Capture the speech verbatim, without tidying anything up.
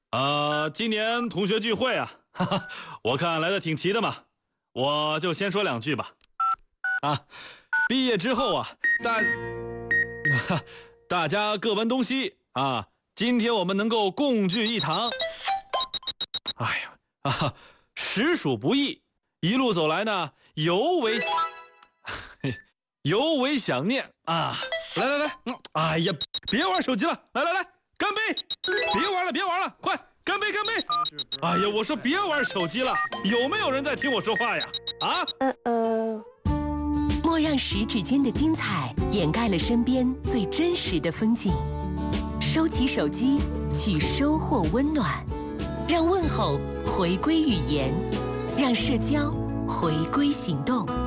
呃，今年同学聚会啊，哈哈，我看来的挺齐的嘛，我就先说两句吧。啊，毕业之后啊，大，哈，大家各奔东西啊，今天我们能够共聚一堂，哎呀啊，实属不易，一路走来呢，尤为，尤为想念啊！来来来，嗯，哎呀，别玩手机了，来来来，干杯！别玩了，别玩了，快干杯干杯！哎呀，我说别玩手机了，有没有人在听我说话呀？啊？ 呃呃。 莫让十指间的精彩掩盖了身边最真实的风景。收起手机，去收获温暖，让问候回归语言，让社交回归行动。